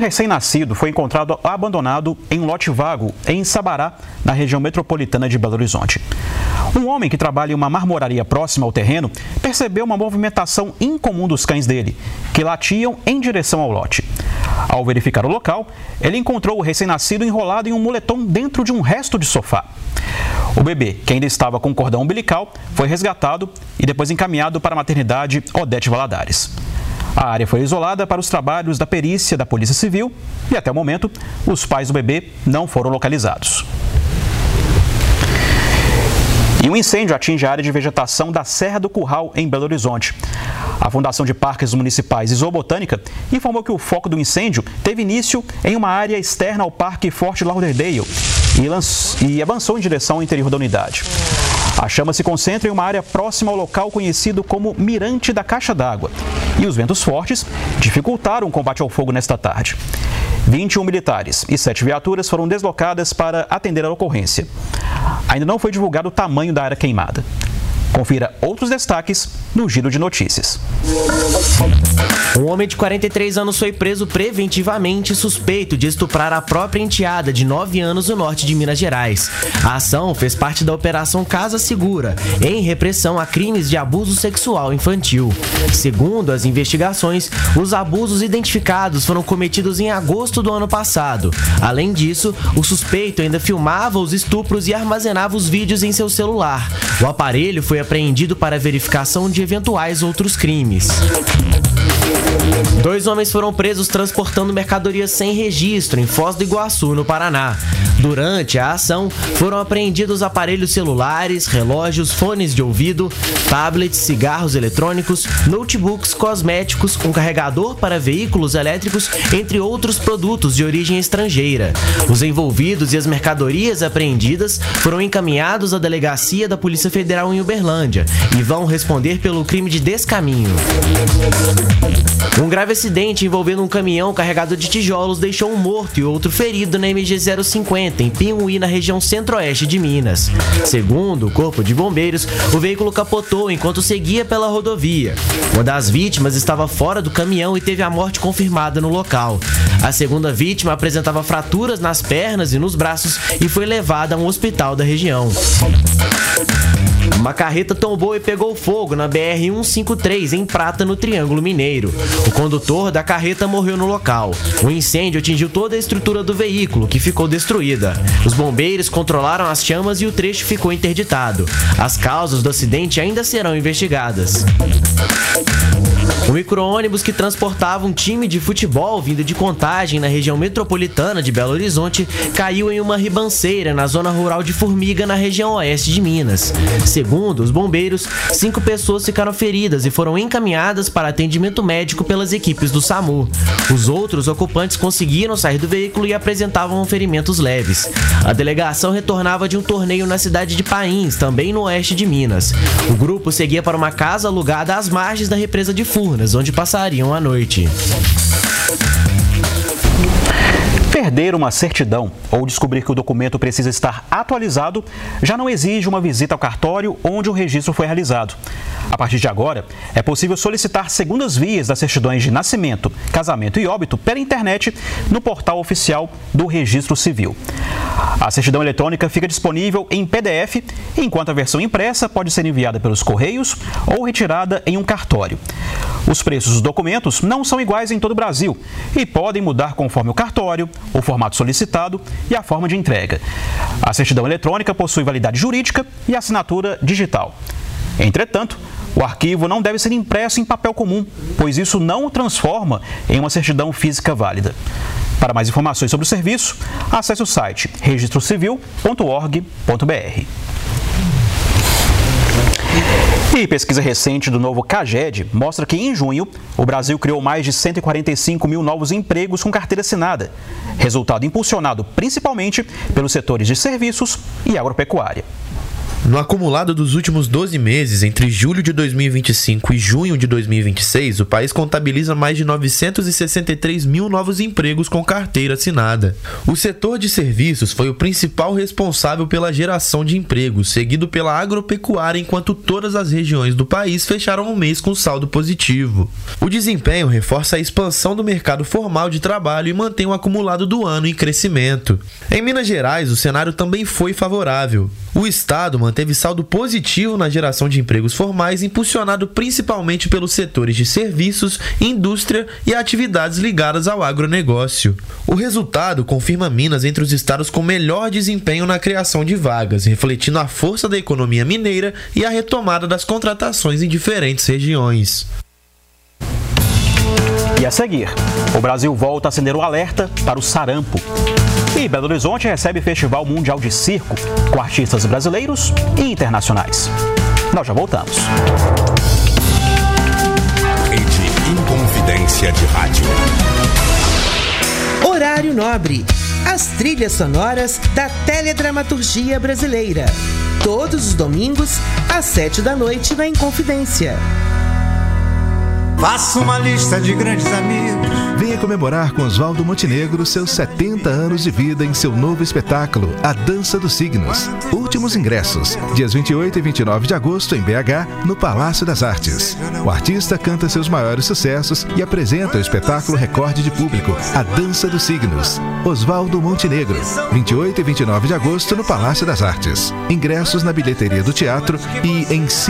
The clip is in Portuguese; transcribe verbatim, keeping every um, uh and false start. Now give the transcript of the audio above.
recém-nascido foi encontrado abandonado em um lote vago em Sabará, na região metropolitana de Belo Horizonte. Um homem que trabalha em uma marmoraria próxima ao terreno percebeu uma movimentação incomum dos cães dele, que latiam em direção ao lote. Ao verificar o local, ele encontrou o recém-nascido enrolado em um moletom dentro de um resto de sofá. O bebê, que ainda estava com cordão umbilical, foi resgatado e depois encaminhado para a maternidade Odete Valadares. A área foi isolada para os trabalhos da perícia da Polícia Civil e, até o momento, os pais do bebê não foram localizados. E um incêndio atinge a área de vegetação da Serra do Curral, em Belo Horizonte. A Fundação de Parques Municipais e Zoobotânica informou que o foco do incêndio teve início em uma área externa ao Parque Fort Lauderdale e avançou em direção ao interior da unidade. A chama se concentra em uma área próxima ao local conhecido como Mirante da Caixa d'Água e os ventos fortes dificultaram o combate ao fogo nesta tarde. vinte e um militares e sete viaturas foram deslocadas para atender a ocorrência. Ainda não foi divulgado o tamanho da área queimada. Confira outros destaques no Giro de Notícias. Um homem de quarenta e três anos foi preso preventivamente suspeito de estuprar a própria enteada de nove anos no norte de Minas Gerais. A ação fez parte da Operação Casa Segura, em repressão a crimes de abuso sexual infantil. Segundo as investigações, os abusos identificados foram cometidos em agosto do ano passado. Além disso, o suspeito ainda filmava os estupros e armazenava os vídeos em seu celular. O aparelho foi apreendido para verificação de eventuais outros crimes. Dois homens foram presos transportando mercadorias sem registro em Foz do Iguaçu, no Paraná. Durante a ação, foram apreendidos aparelhos celulares, relógios, fones de ouvido, tablets, cigarros eletrônicos, notebooks, cosméticos, um carregador para veículos elétricos, entre outros produtos de origem estrangeira. Os envolvidos e as mercadorias apreendidas foram encaminhados à delegacia da Polícia Federal em Uberlândia e vão responder pelo crime de descaminho. Um grave acidente envolvendo um caminhão carregado de tijolos deixou um morto e outro ferido na M G zero cinquenta, em Pinhuí, na região centro-oeste de Minas. Segundo o Corpo de Bombeiros, o veículo capotou enquanto seguia pela rodovia. Uma das vítimas estava fora do caminhão e teve a morte confirmada no local. A segunda vítima apresentava fraturas nas pernas e nos braços e foi levada a um hospital da região. Uma carreta tombou e pegou fogo na B R cento e cinquenta e três, em Prata, no Triângulo Mineiro. O condutor da carreta morreu no local. O incêndio atingiu toda a estrutura do veículo, que ficou destruída. Os bombeiros controlaram as chamas e o trecho ficou interditado. As causas do acidente ainda serão investigadas. O micro-ônibus que transportava um time de futebol vindo de Contagem, na região metropolitana de Belo Horizonte, caiu em uma ribanceira na zona rural de Formiga, na região oeste de Minas. Segundo os bombeiros, cinco pessoas ficaram feridas e foram encaminhadas para atendimento médico pelas equipes do SAMU. Os outros ocupantes conseguiram sair do veículo e apresentavam ferimentos leves. A delegação retornava de um torneio na cidade de Pains, também no oeste de Minas. O grupo seguia para uma casa alugada às margens da represa de Furnas, onde passariam a noite. Perder uma certidão ou descobrir que o documento precisa estar atualizado já não exige uma visita ao cartório onde o registro foi realizado. A partir de agora, é possível solicitar segundas vias das certidões de nascimento, casamento e óbito pela internet no portal oficial do Registro Civil. A certidão eletrônica fica disponível em P D F, enquanto a versão impressa pode ser enviada pelos correios ou retirada em um cartório. Os preços dos documentos não são iguais em todo o Brasil e podem mudar conforme o cartório, o formato solicitado e a forma de entrega. A certidão eletrônica possui validade jurídica e assinatura digital. Entretanto, o arquivo não deve ser impresso em papel comum, pois isso não o transforma em uma certidão física válida. Para mais informações sobre o serviço, acesse o site registro civil ponto org ponto br. E pesquisa recente do novo CAGED mostra que, em junho, o Brasil criou mais de cento e quarenta e cinco mil novos empregos com carteira assinada, resultado impulsionado principalmente pelos setores de serviços e agropecuária. No acumulado dos últimos doze meses, entre julho de dois mil e vinte e cinco e junho de dois mil e vinte e seis, o país contabiliza mais de novecentos e sessenta e três mil novos empregos com carteira assinada. O setor de serviços foi o principal responsável pela geração de empregos, seguido pela agropecuária, enquanto todas as regiões do país fecharam o mês com saldo positivo. O desempenho reforça a expansão do mercado formal de trabalho e mantém o acumulado do ano em crescimento. Em Minas Gerais, o cenário também foi favorável. O estado manteve saldo positivo na geração de empregos formais, impulsionado principalmente pelos setores de serviços, indústria e atividades ligadas ao agronegócio. O resultado confirma Minas entre os estados com melhor desempenho na criação de vagas, refletindo a força da economia mineira e a retomada das contratações em diferentes regiões. E a seguir, o Brasil volta a acender o alerta para o sarampo. E Belo Horizonte recebe Festival Mundial de Circo com artistas brasileiros e internacionais. Nós já voltamos. Rede Inconfidência de Rádio. Horário nobre. As trilhas sonoras da teledramaturgia brasileira. Todos os domingos, às sete da noite, na Inconfidência. Faça uma lista de grandes amigos. Venha comemorar com Oswaldo Montenegro seus setenta anos de vida em seu novo espetáculo, A Dança dos Signos. Últimos ingressos, dias vinte e oito e vinte e nove de agosto em B H, no Palácio das Artes. O artista canta seus maiores sucessos e apresenta o espetáculo recorde de público, A Dança dos Signos. Oswaldo Montenegro, vinte e oito e vinte e nove de agosto no Palácio das Artes. Ingressos na bilheteria do teatro e em